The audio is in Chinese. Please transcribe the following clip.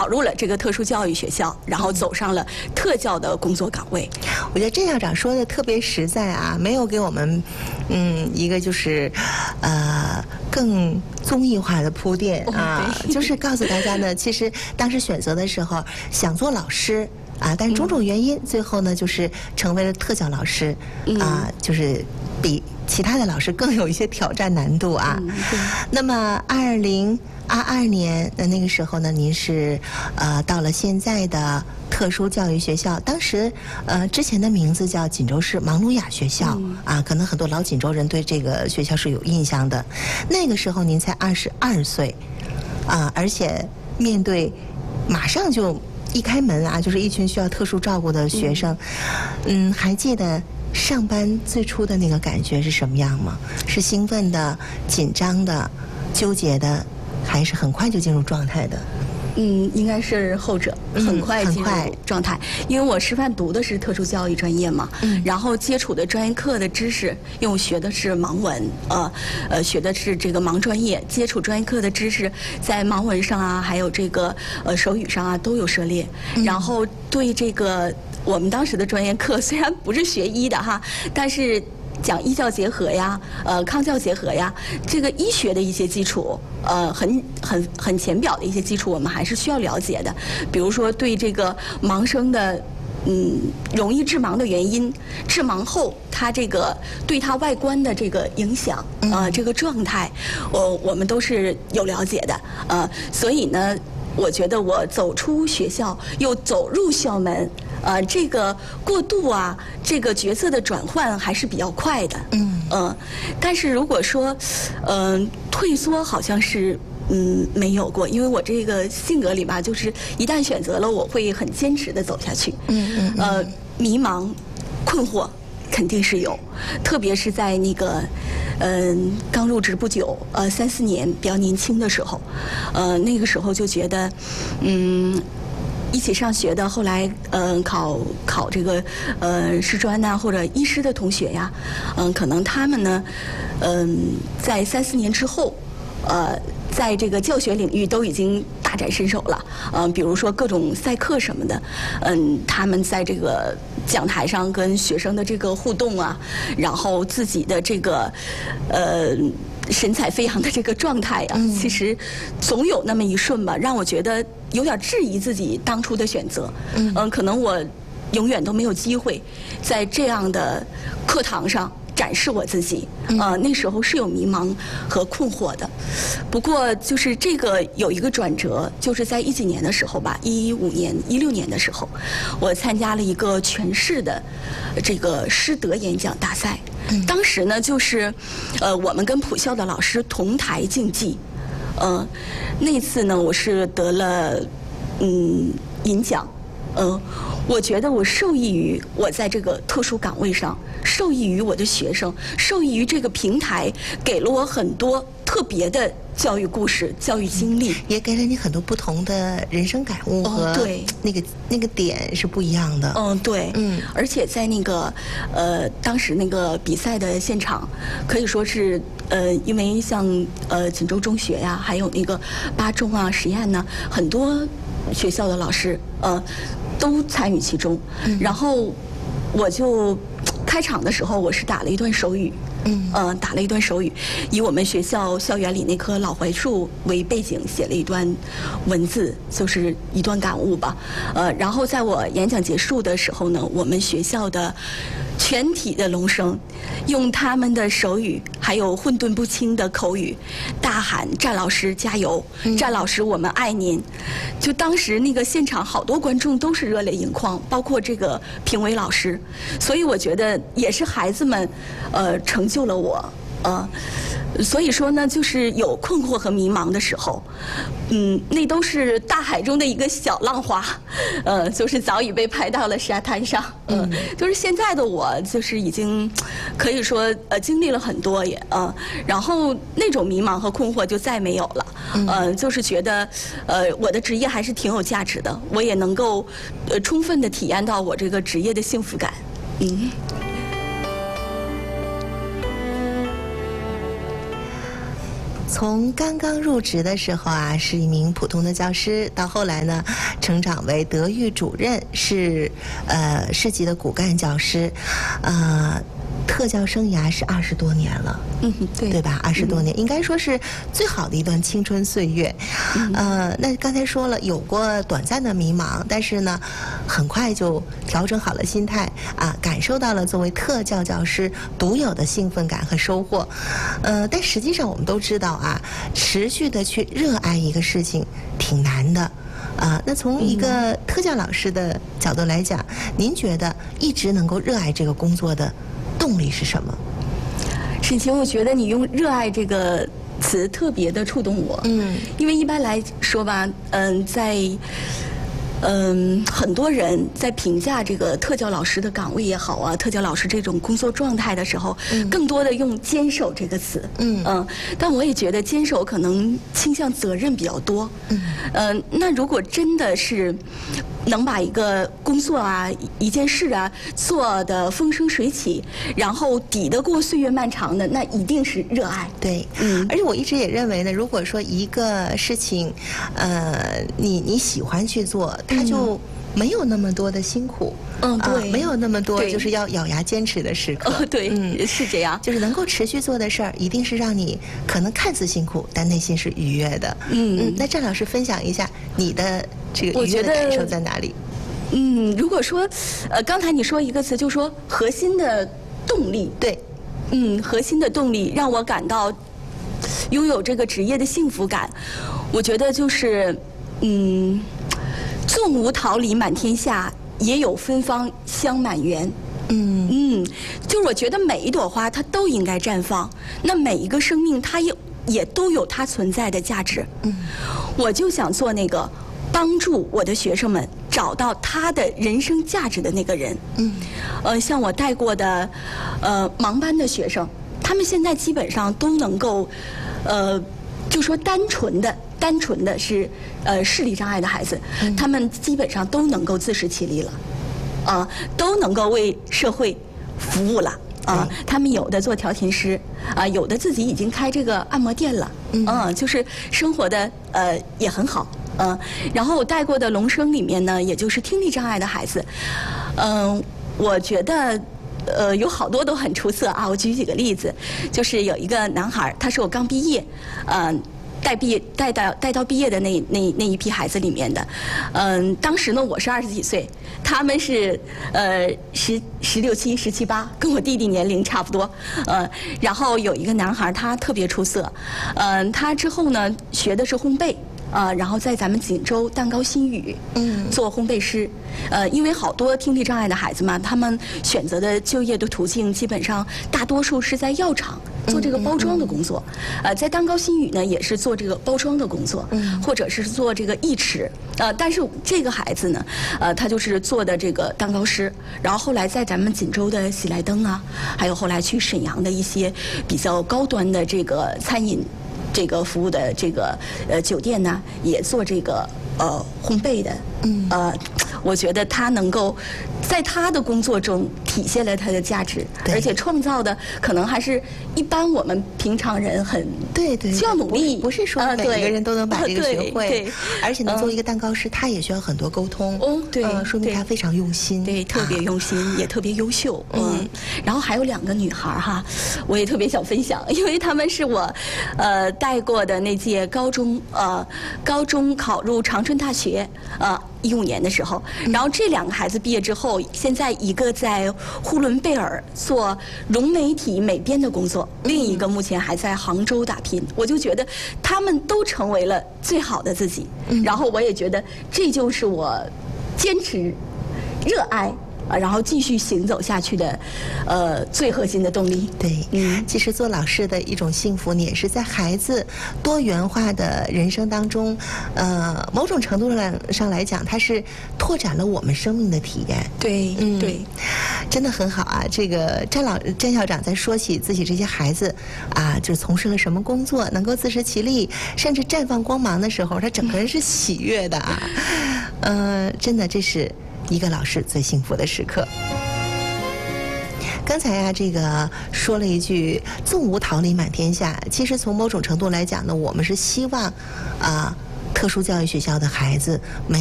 考入了这个特殊教育学校，然后走上了特教的工作岗位。 我觉得郑校长说的特别实在啊，没有给我们一个就是更综艺化的铺垫啊，就是告诉大家呢，其实当时选择的时候想做老师啊，但是种种原因，最后呢就是成为了特教老师啊，就是比其他的老师更有一些挑战难度啊。那么2022年那个时候呢，您是到了现在的特殊教育学校，当时之前的名字叫锦州市盲聋哑学校啊，可能很多老锦州人对这个学校是有印象的。那个时候您才22岁啊，而且面对马上就一开门啊，就是一群需要特殊照顾的学生，还记得上班最初的那个感觉是什么样吗？是兴奋的、紧张的、纠结的，还是很快就进入状态的？ 应该是后者，很快进入状态。因为我师范读的是特殊教育专业嘛，然后接触的专业课的知识，因为我学的是盲文，学的是这个盲专业，接触专业课的知识，在盲文上啊，还有这个手语上啊都有涉猎。然后对这个我们当时的专业课虽然不是学医的哈，但是讲医教结合呀，康教结合呀，这个医学的一些基础，很浅表的一些基础，我们还是需要了解的。比如说对这个盲生的，容易致盲的原因，致盲后它这个对它外观的这个影响，这个状态，我们都是有了解的。所以呢，我觉得我走出学校又走入校门，这个过渡啊，这个角色的转换还是比较快的。但是如果说，退缩好像是没有过，因为我这个性格里吧，就是一旦选择了，我会很坚持的走下去。迷茫、困惑肯定是有，特别是在那个刚入职不久，3、4年比较年轻的时候，那个时候就觉得一起上学的，后来考这个师专呐，或者医师的同学呀，可能他们呢，在3、4年之后，在这个教学领域都已经大展身手了，比如说各种赛课什么的，他们在这个讲台上跟学生的这个互动啊，然后自己的这个神采飞扬的这个状态啊，其实总有那么一瞬吧，让我觉得有点质疑自己当初的选择。可能我永远都没有机会在这样的课堂上展示我自己。那时候是有迷茫和困惑的。不过就是这个有一个转折，就是在10几年的时候吧，15年、16年的时候，我参加了一个全市的这个师德演讲大赛。当时呢，就是我们跟普校的老师同台竞技。那次呢，我是得了银奖。我觉得我受益于我在这个特殊岗位上，受益于我的学生，受益于这个平台，给了我很多特别的教育故事、教育经历， 也给了你很多不同的人生感悟和对那个点是不一样的。 对，而且在那个当时那个比赛的现场，可以说是因为像锦州中学呀，还有那个8中啊、实验呢，很多学校的老师都参与其中。然后我就开场的时候，我是打了一段手语。打了一段手语，以我们学校校园里那棵老槐树为背景，写了一段文字，就是一段感悟吧。然后在我演讲结束的时候呢，我们学校的全体的聋生用他们的手语还有混沌不清的口语大喊“战老师加油，战老师我们爱您”。就当时那个现场好多观众都是热泪盈眶，包括这个评委老师。所以我觉得也是孩子们成就了我。所以说呢，就是有困惑和迷茫的时候，那都是大海中的一个小浪花，就是早已被拍到了沙滩上。就是现在的我，就是已经可以说经历了很多也然后那种迷茫和困惑就再没有了。就是觉得我的职业还是挺有价值的，我也能够充分的体验到我这个职业的幸福感。 从刚刚入职的时候啊，是一名普通的教师，到后来呢，成长为德育主任，是市级的骨干教师，特教生涯是20多年了，对吧？20多年，应该说是最好的一段青春岁月。那刚才说了，有过短暂的迷茫，但是呢，很快就调整好了心态啊，感受到了作为特教教师独有的兴奋感和收获。但实际上我们都知道啊，持续的去热爱一个事情挺难的。那从一个特教老师的角度来讲，您觉得一直能够热爱这个工作的动力是什么？ 沈晴，我觉得你用“热爱”这个词特别的触动我。因为一般来说吧，很多人在评价这个特教老师的岗位也好啊，特教老师这种工作状态的时候，更多的用坚守这个词。但我也觉得坚守可能倾向责任比较多。那如果真的是能把一个工作啊、一件事啊做得风生水起，然后抵得过岁月漫长的，那一定是热爱。 对，而且我一直也认为呢，如果说一个事情，你喜欢去做，它就没有那么多的辛苦。 对， 没有那么多就是要咬牙坚持的时刻。 对，是这样。 就是能够持续做的事儿，一定是让你可能看似辛苦，但内心是愉悦的。那郑老师分享一下你的这个愉悦的感受在哪里？ 如果说，刚才你说一个词，就说核心的动力。 对， 核心的动力让我感到拥有这个职业的幸福感。我觉得就是，纵无桃李满天下，也有芬芳香满园。就是我觉得每一朵花它都应该绽放，那每一个生命它也都有它存在的价值。我就想做那个帮助我的学生们找到他的人生价值的那个人。像我带过的盲班的学生，他们现在基本上都能够就说单纯的是视力障碍的孩子，他们基本上都能够自食其力了，都能够为社会服务了。他们有的做调琴师，有的自己已经开这个按摩店了，就是生活的也很好。然后我带过的聋生里面呢，也就是听力障碍的孩子，我觉得有好多都很出色啊。我举几个例子，就是有一个男孩，他是我刚毕业，带到毕业的那一批孩子里面的，当时呢我是20几岁，他们是16、17、17、18，跟我弟弟年龄差不多，然后有一个男孩他特别出色，他之后呢学的是烘焙。然后在咱们锦州蛋糕新语，做烘焙师，因为好多听力障碍的孩子嘛，他们选择的就业的途径基本上大多数是在药厂做这个包装的工作，在蛋糕新语呢也是做这个包装的工作，或者是做这个义齿，但是这个孩子呢，他就是做的这个蛋糕师，然后后来在咱们锦州的喜来登啊，还有后来去沈阳的一些比较高端的这个餐饮。这个服务的这个酒店呢，也做这个烘焙的，我觉得他能够在他的工作中体现了他的价值，而且创造的可能还是一般我们平常人很需要努力， 不是说每个人都能把这个学会，而且能做一个蛋糕师，他也需要很多沟通，说明他非常用心， 对，特别用心，也特别优秀，然后还有2个女孩哈，我也特别想分享，因为她们是我带过的那届高中考入长春大学15年的时候，然后这2个孩子毕业之后，现在一个在呼伦贝尔做融媒体美编的工作，另一个目前还在杭州打拼。我就觉得他们都成为了最好的自己，然后我也觉得这就是我坚持、热爱。然后继续行走下去的，最核心的动力。 对，其实做老师的一种幸福，你也是在孩子多元化的人生当中，某种程度上来讲，它是拓展了我们生命的体验。 对，对， 真的很好啊！这个詹校长在说起自己这些孩子啊，就是从事了什么工作，能够自食其力，甚至绽放光芒的时候，他整个人是喜悦的啊。真的，这是一个老师最幸福的时刻。 刚才啊，这个说了一句“纵无桃李满天下”，其实从某种程度来讲呢，我们是希望特殊教育学校的孩子没